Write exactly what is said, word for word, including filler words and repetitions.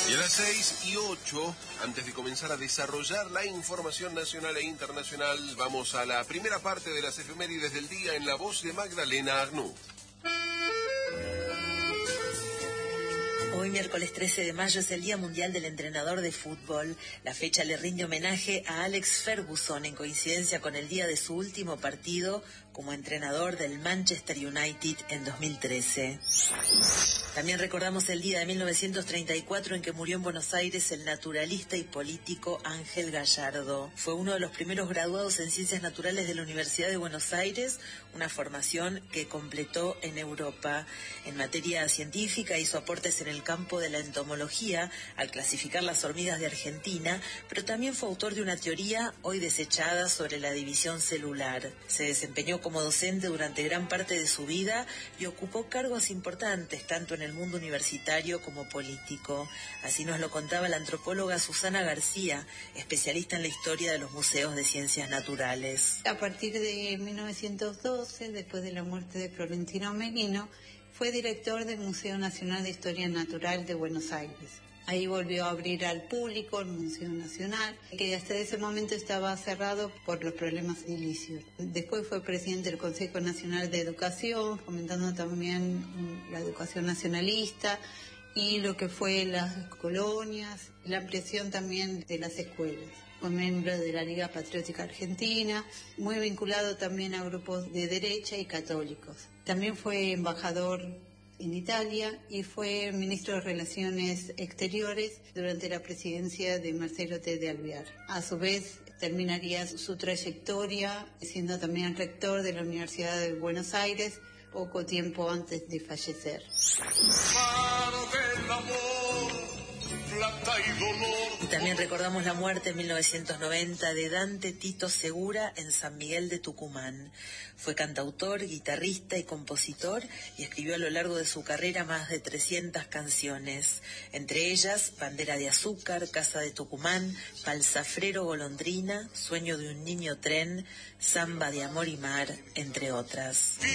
Y a las seis y ocho, antes de comenzar a desarrollar la información nacional e internacional, vamos a la primera parte de las efemérides del día en la voz de Magdalena Arnú. Hoy, miércoles trece de mayo, es el Día Mundial del Entrenador de Fútbol. La fecha le rinde homenaje a Alex Ferguson en coincidencia con el día de su último partido como entrenador del Manchester United en dos mil trece. También recordamos el día de mil novecientos treinta y cuatro en que murió en Buenos Aires el naturalista y político Ángel Gallardo. Fue uno de los primeros graduados en Ciencias Naturales de la Universidad de Buenos Aires, una formación que completó en Europa. En materia científica hizo aportes en el campo de la entomología al clasificar las hormigas de Argentina, pero también fue autor de una teoría hoy desechada sobre la división celular. Se desempeñó como docente durante gran parte de su vida y ocupó cargos importantes tanto en el mundo universitario como político. Así nos lo contaba la antropóloga Susana García, especialista en la historia de los museos de ciencias naturales. A partir de mil novecientos doce, después de la muerte de Florentino Merino, fue director del Museo Nacional de Historia Natural de Buenos Aires. Ahí volvió a abrir al público el Museo Nacional, que hasta ese momento estaba cerrado por los problemas edilicios. Después fue presidente del Consejo Nacional de Educación, fomentando también la educación nacionalista y lo que fue las colonias, la ampliación también de las escuelas. Fue miembro de la Liga Patriótica Argentina, muy vinculado también a grupos de derecha y católicos. También fue embajador en Italia y fue ministro de Relaciones Exteriores durante la presidencia de Marcelo T. de Alvear. A su vez, terminaría su trayectoria siendo también rector de la Universidad de Buenos Aires poco tiempo antes de fallecer. Y también recordamos la muerte en mil novecientos noventa de Dante Tito Segura en San Miguel de Tucumán. Fue cantautor, guitarrista y compositor y escribió a lo largo de su carrera más de trescientas canciones, entre ellas Bandera de Azúcar, Casa de Tucumán, Palzafrero Golondrina, Sueño de un niño tren, Samba de amor y mar, entre otras.